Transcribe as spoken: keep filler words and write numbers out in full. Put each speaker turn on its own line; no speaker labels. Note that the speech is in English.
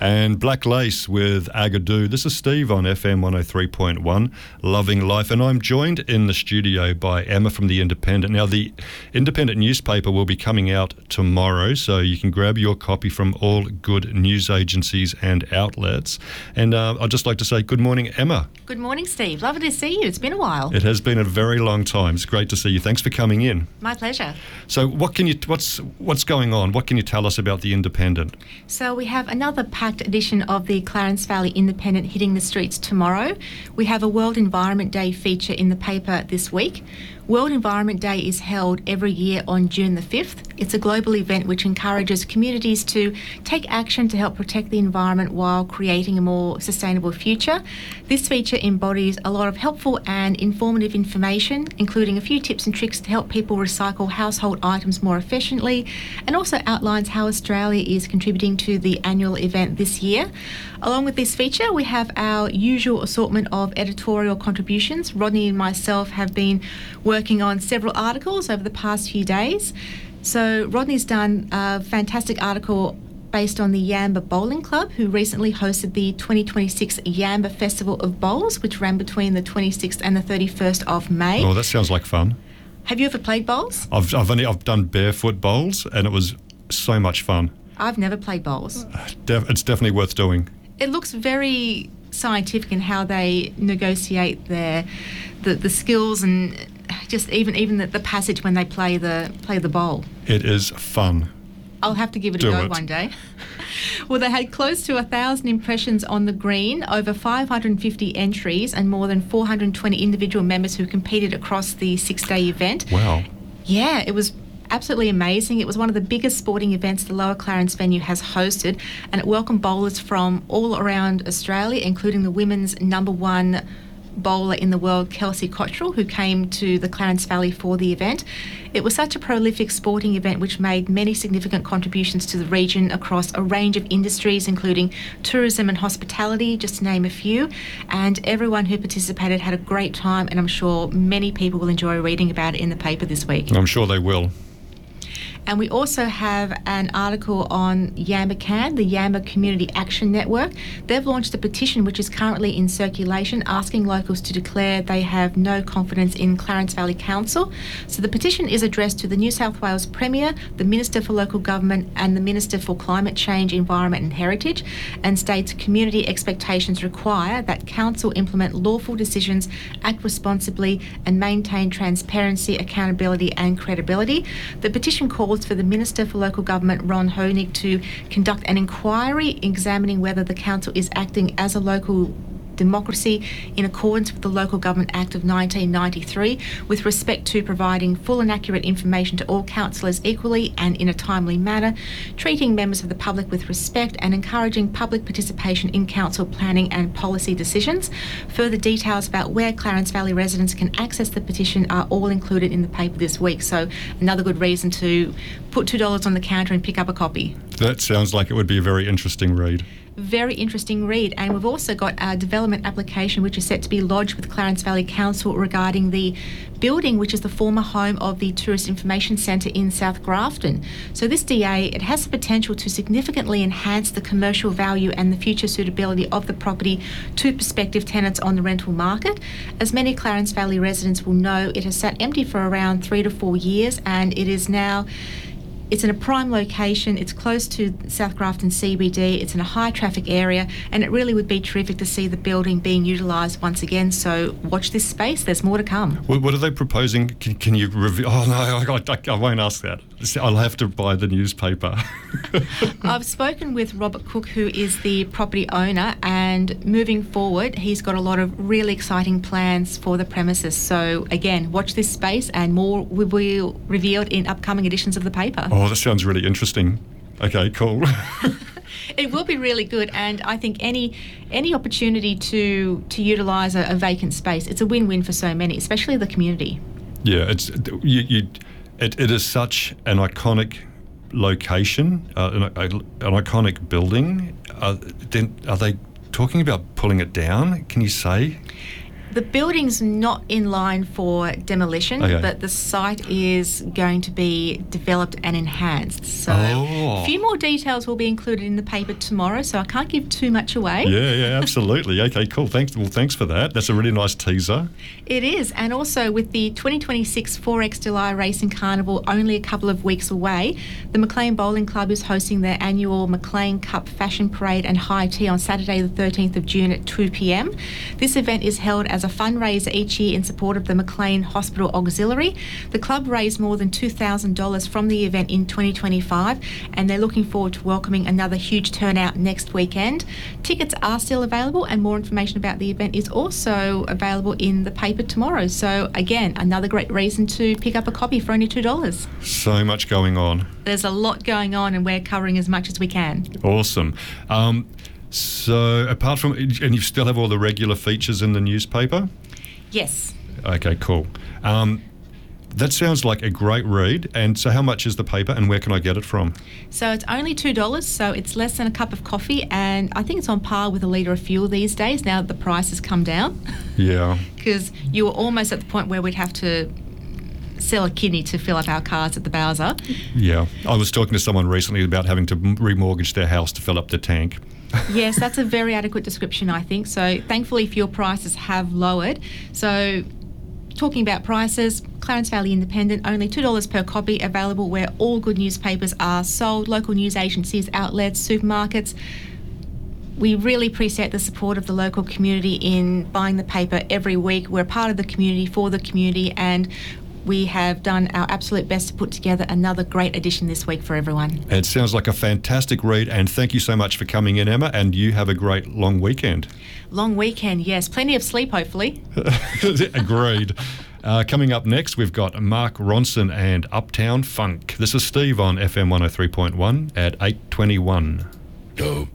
and Black Lace with Agadoo. This is Steve on F M one oh three point one, Loving Life, and I'm joined in the studio by Emma from The Independent. Now, The Independent newspaper will be coming out tomorrow, so you can grab your copy from all good news agencies and outlets. And uh, I'd just like to say good morning, Emma.
Good morning, Steve. Lovely to see you. It's been a while.
It has been a very long time. It's great to see you. Thanks for coming in.
My pleasure.
So what can you, what's, what's going on? What can you tell us about The Independent?
So we have another packed edition of the Clarence Valley Independent hitting the streets tomorrow. We have a World Environment Day feature in the paper this week. World Environment Day is held every year on June the fifth. It's a global event which encourages communities to take action to help protect the environment while creating a more sustainable future. This feature embodies a lot of helpful and informative information, including a few tips and tricks to help people recycle household items more efficiently, and also outlines how Australia is contributing to the annual event this year. Along with this feature, we have our usual assortment of editorial contributions. Rodney and myself have been working on several articles over the past few days. So Rodney's done a fantastic article based on the Yamba Bowling Club, who recently hosted the twenty twenty-six Yamba Festival of Bowls, which ran between the twenty-sixth and the thirty-first of May.
Oh, that sounds like fun.
Have you ever played bowls?
I've I've only I've done barefoot bowls, and it was so much fun.
I've never played bowls.
Def- it's definitely worth doing.
It looks very scientific in how they negotiate their the, the skills and just even even the, the passage when they play the play the bowl.
It is fun.
I'll have to give it
Do
a go
it.
one day. Well, they had close to a thousand impressions on the green, over five hundred fifty entries, and more than four hundred twenty individual members who competed across the six-day event.
Wow.
Yeah, it was absolutely amazing. It was one of the biggest sporting events the Lower Clarence venue has hosted, and it welcomed bowlers from all around Australia, including the women's number one bowler in the world, Kelsey Cottrell, who came to the Clarence Valley for the event. It was such a prolific sporting event which made many significant contributions to the region across a range of industries, including tourism and hospitality, just to name a few. And everyone who participated had a great time, and I'm sure many people will enjoy reading about it in the paper this week.
I'm sure they will.
And we also have an article on YambaCan, the Yamba Community Action Network. They've launched a petition which is currently in circulation asking locals to declare they have no confidence in Clarence Valley Council. So the petition is addressed to the New South Wales Premier, the Minister for Local Government and the Minister for Climate Change, Environment and Heritage, and states community expectations require that Council implement lawful decisions, act responsibly and maintain transparency, accountability and credibility. The petition calls for the Minister for Local Government, Ron Honig, to conduct an inquiry examining whether the council is acting as a local democracy in accordance with the Local Government Act of nineteen ninety-three with respect to providing full and accurate information to all councillors equally and in a timely manner, treating members of the public with respect and encouraging public participation in council planning and policy decisions. Further details about where Clarence Valley residents can access the petition are all included in the paper this week, so another good reason to put two dollars on the counter and pick up a copy.
That sounds like it would be a very interesting read.
Very interesting read. And we've also got a development application which is set to be lodged with Clarence Valley Council regarding the building which is the former home of the Tourist Information Centre in South Grafton. So this D A, it has the potential to significantly enhance the commercial value and the future suitability of the property to prospective tenants on the rental market. As many Clarence Valley residents will know, it has sat empty for around three to four years and it is now It's in a prime location, it's close to South Grafton C B D, it's in a high traffic area, and it really would be terrific to see the building being utilised once again. So watch this space, there's more to come.
What, what are they proposing? Can, can you reveal? Oh no, I, I, I won't ask that. I'll have to buy the newspaper.
I've spoken with Robert Cook, who is the property owner, and moving forward, he's got a lot of really exciting plans for the premises. So again, watch this space and more will be revealed in upcoming editions of the paper.
Oh, that sounds really interesting. Okay, cool.
It will be really good, and I think any any opportunity to to utilise a, a vacant space, it's a win-win for so many, especially the community.
Yeah, it's you. you it, it is such an iconic location, uh, an, a, an iconic building. Uh, then are they talking about pulling it down? Can you say?
The building's not in line for demolition,
Okay.
but the site is going to be developed and enhanced. So
Oh.
a few more details will be included in the paper tomorrow, so I can't give too much away.
Yeah, yeah, absolutely. Okay, cool. Thanks. Well, thanks for that. That's a really nice teaser.
It is, and also with the twenty twenty-six four X July Racing Carnival only a couple of weeks away, the Maclean Bowling Club is hosting their annual Maclean Cup Fashion Parade and High Tea on Saturday the thirteenth of June at two p m. This event is held as a fundraiser each year in support of the Maclean Hospital Auxiliary. The club raised more than two thousand dollars from the event in twenty twenty-five, and they're looking forward to welcoming another huge turnout next weekend. Tickets are still available, and more information about the event is also available in the paper tomorrow. So again, another great reason to pick up a copy for only two dollars.
So much going on.
There's a lot going on, and we're covering as much as we can.
Awesome. Um, so apart from, and you still have all the regular features in the newspaper?
Yes.
Okay, cool. Um, that sounds like a great read. And so how much is the paper and where can I get it from?
So it's only two dollars, so it's less than a cup of coffee, and I think it's on par with a litre of fuel these days now that the price has come down.
Yeah.
Because you were almost at the point where we'd have to sell a kidney to fill up our cars at the Bowser.
Yeah. I was talking to someone recently about having to remortgage their house to fill up the tank.
Yes, that's a very adequate description, I think. So thankfully fuel prices have lowered. So talking about prices, Clarence Valley Independent, only two dollars per copy, available where all good newspapers are sold, local news agencies, outlets, supermarkets. We really appreciate the support of the local community in buying the paper every week. We're part of the community, for the community, and we have done our absolute best to put together another great edition this week for everyone.
It sounds like a fantastic read, and thank you so much for coming in, Emma, and you have a great long weekend.
Long weekend, yes. Plenty of sleep, hopefully.
Agreed. Uh, coming up next, we've got Mark Ronson and Uptown Funk. This is Steve on F M one oh three point one at eight twenty-one.